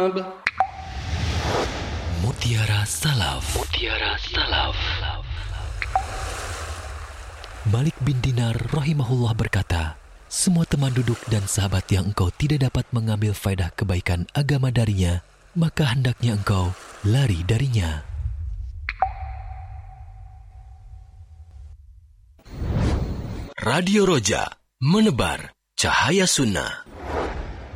Mutiara Salaf. Malik bin Dinar rahimahullah berkata, semua teman duduk dan sahabat yang engkau tidak dapat mengambil faedah kebaikan agama darinya, maka hendaknya engkau lari darinya. Radio Roja, menebar cahaya sunnah.